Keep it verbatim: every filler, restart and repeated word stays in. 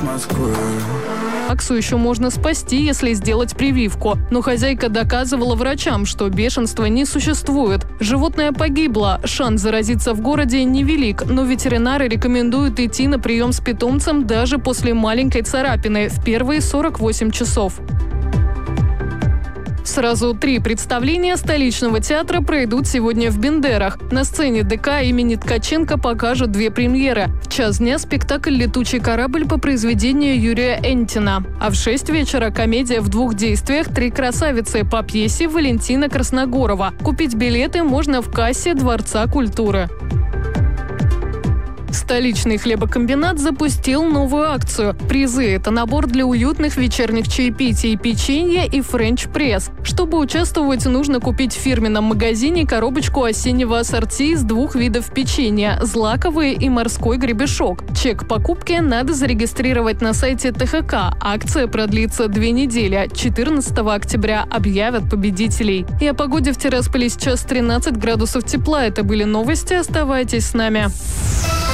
Москвы. Аксу еще можно спасти, если сделать прививку. Но хозяйка доказывала врачам, что бешенства не существует. Животное погибло. Шанс заразиться в городе невелик, но ветеринары рекомендуют идти на прием с питомцем даже после маленькой царапины в первые сорок восемь часов. Сразу три представления столичного театра пройдут сегодня в Бендерах. На сцене ДК имени Ткаченко покажут две премьеры. В час дня спектакль «Летучий корабль» по произведению Юрия Энтина. А в шесть вечера комедия в двух действиях «Три красавицы» по пьесе Валентина Красногорова. Купить билеты можно в кассе Дворца культуры. Столичный хлебокомбинат запустил новую акцию. Призы – это набор для уютных вечерних чаепитий, печенье и френч-пресс. Чтобы участвовать, нужно купить в фирменном магазине коробочку осеннего ассорти из двух видов печенья – злаковые и морской гребешок. Чек покупки надо зарегистрировать на сайте Тэ Ха Ка. Акция продлится две недели. четырнадцатого октября объявят победителей. И о погоде в Тирасполе сейчас тринадцать градусов тепла. Это были новости. Оставайтесь с нами.